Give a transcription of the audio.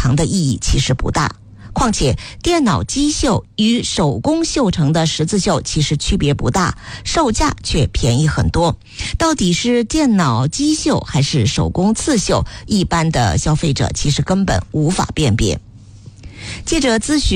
藏的意义其实不大。况且电脑机绣与手工绣成的十字绣其实区别不大，售价却便宜很多。到底是电脑机绣还是手工刺绣，一般的消费者其实根本无法辨别。记者咨询